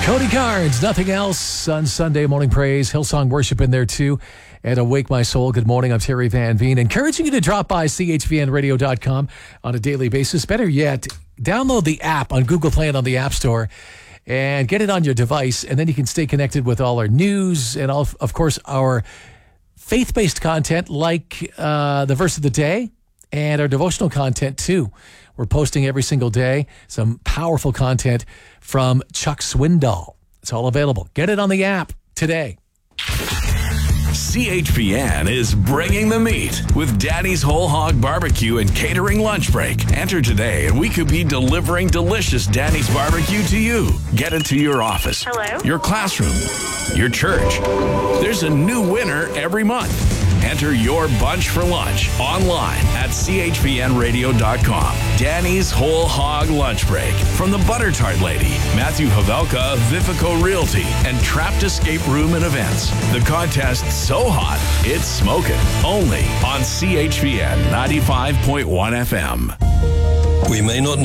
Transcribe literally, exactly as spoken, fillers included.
Cody Carnes, Nothing Else on Sunday Morning Praise. Hillsong Worship in there too. And Awake My Soul. Good morning. I'm Terry Van Veen. Encouraging you to drop by c h v n radio dot com on a daily basis. Better yet, download the app on Google Play and on the App Store and get it on your device. And then you can stay connected with all our news and, all, of course, our faith-based content like uh, the verse of the day and our devotional content too. We're posting every single day some powerful content from Chuck Swindoll. It's all available. Get it on the app today. C H P N is bringing the meat with Daddy's Whole Hog Barbecue and Catering Lunch Break. Enter today and we could be delivering delicious Daddy's Barbecue to you. Get it to your office, Hello? your classroom, your church. There's a new winner every month. Enter your bunch for lunch online at c h p n radio dot com. Danny's Whole Hog Lunch Break from the Butter Tart Lady, Matthew Havelka of Vivico Realty, and Trapped Escape Room and Events. The contest's so hot, it's smoking. Only on C H P N ninety-five point one F M. We may not